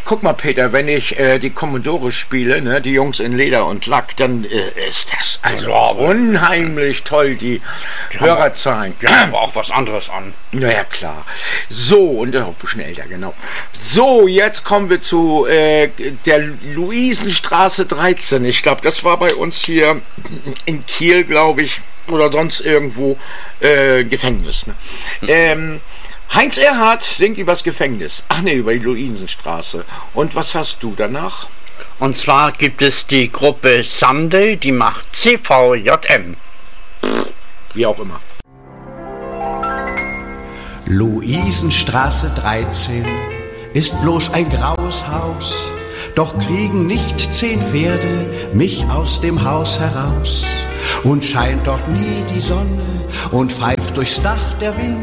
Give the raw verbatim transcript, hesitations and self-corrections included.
Guck mal, Peter, wenn ich äh, die Commodore spiele, ne, die Jungs in Leder und Lack, dann äh, ist das also ja, unheimlich toll, die, die Hörerzahlen. Ja, aber auch was anderes an. Naja, klar. So, und auch ein bisschen älter, genau. So, jetzt kommen wir zu äh, der Luisenstraße dreizehn. Ich glaube, das war bei uns hier in Kiel, glaube ich, oder sonst irgendwo äh, Gefängnis. Ne? Mhm. Ähm, Heinz Erhardt singt übers Gefängnis. Ach ne, über die Luisenstraße. Und was hast du danach? Und zwar gibt es die Gruppe Sunday, die macht C V J M. Wie auch immer. Luisenstraße dreizehn ist bloß ein graues Haus, doch kriegen nicht zehn Pferde mich aus dem Haus heraus. Und scheint dort nie die Sonne und pfeift durchs Dach der Wind.